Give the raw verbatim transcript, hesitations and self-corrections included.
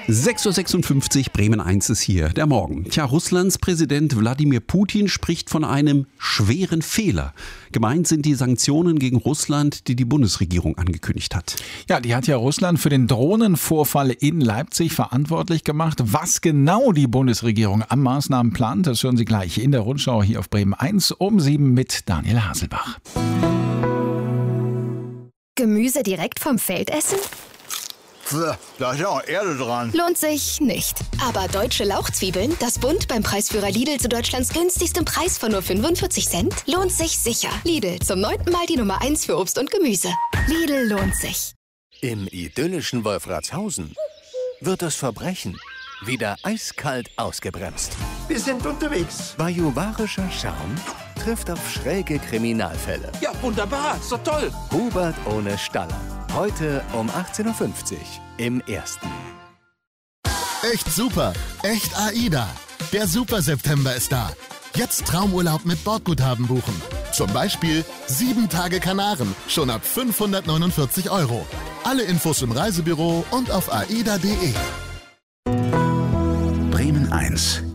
sechs Uhr sechsundfünfzig, Bremen eins ist hier, der Morgen. Tja, Russlands Präsident Wladimir Putin spricht von einem schweren Fehler. Gemeint sind die Sanktionen gegen Russland, die die Bundesregierung angekündigt hat. Ja, die hat ja Russland für den Drohnenvorfall in Leipzig verantwortlich gemacht. Was genau die Bundesregierung am Maßnahmen plant, das hören Sie gleich in der Rundschau hier auf Bremen eins um sieben mit Daniel Haselbach. Gemüse direkt vom Feld essen? Da ist ja auch Erde dran. Lohnt sich nicht. Aber deutsche Lauchzwiebeln, das Bund beim Preisführer Lidl zu Deutschlands günstigstem Preis von nur fünfundvierzig Cent, lohnt sich sicher. Lidl, zum neunten Mal die Nummer eins für Obst und Gemüse. Lidl lohnt sich. Im idyllischen Wolfratshausen wird das Verbrechen wieder eiskalt ausgebremst. Wir sind unterwegs. Bajuwarischer Charme trifft auf schräge Kriminalfälle. Ja, wunderbar, ist doch toll. Hubert ohne Staller. Heute um achtzehn Uhr fünfzig im Ersten. Echt super, echt AIDA. Der Super September ist da. Jetzt Traumurlaub mit Bordguthaben buchen. Zum Beispiel sieben Tage Kanaren, schon ab fünfhundertneunundvierzig Euro. Alle Infos im Reisebüro und auf aida punkt de. Bremen eins